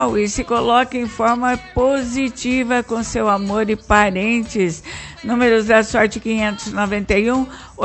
e se coloque em forma positiva com seu amor e parentes. Números da sorte 591,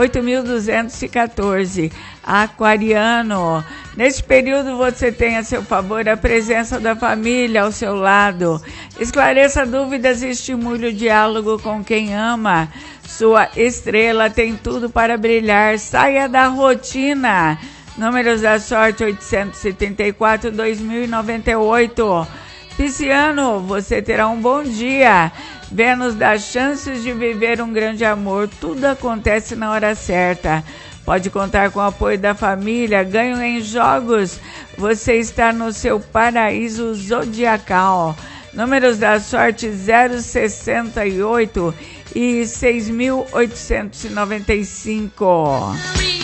8.214. Aquariano. Neste período você tem a seu favor a presença da família ao seu lado. Esclareça dúvidas e estimule o diálogo com quem ama. Sua estrela tem tudo para brilhar. Saia da rotina. Números da sorte 874, 2098. Pisciano, você terá um bom dia. Vênus dá chances de viver um grande amor. Tudo acontece na hora certa. Pode contar com o apoio da família. Ganho em jogos. Você está no seu paraíso zodiacal. Números da sorte 068 e 6.895.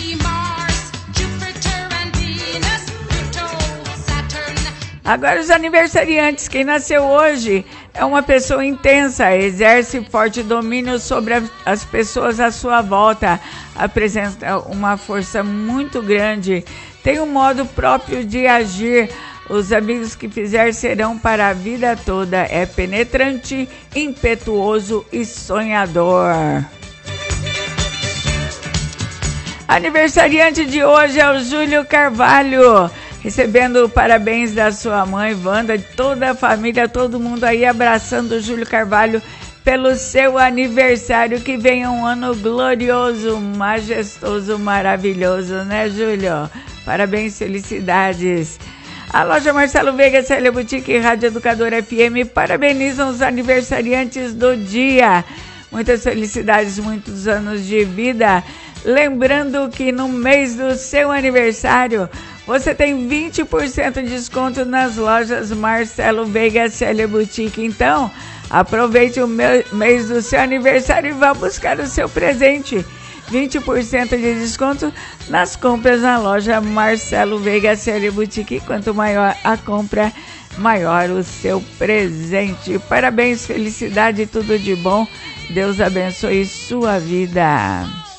Agora os aniversariantes, quem nasceu hoje é uma pessoa intensa, exerce forte domínio sobre as pessoas à sua volta, apresenta uma força muito grande, tem um modo próprio de agir, os amigos que fizer serão para a vida toda, é penetrante, impetuoso e sonhador. Aniversariante de hoje é o Júlio Carvalho, recebendo parabéns da sua mãe, Wanda, de toda a família, todo mundo aí abraçando o Júlio Carvalho pelo seu aniversário. Que venha um ano glorioso, majestoso, maravilhoso, né, Júlio? Parabéns, felicidades. A loja Marcelo Veiga, Célia Boutique e Rádio Educador FM parabenizam os aniversariantes do dia. Muitas felicidades, muitos anos de vida. Lembrando que no mês do seu aniversário, você tem 20% de desconto nas lojas Marcelo Veiga, Célia Boutique. Então, aproveite o mês do seu aniversário e vá buscar o seu presente. 20% de desconto nas compras na loja Marcelo Veiga, Célia Boutique. Quanto maior a compra, maior o seu presente. Parabéns, felicidade e tudo de bom. Deus abençoe sua vida.